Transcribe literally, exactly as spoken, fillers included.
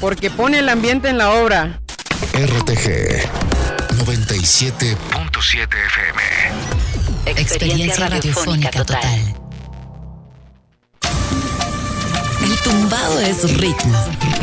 porque pone el ambiente en la obra. R T G noventa y siete punto siete F M. Experiencia radiofónica total. El tumbado es ritmo.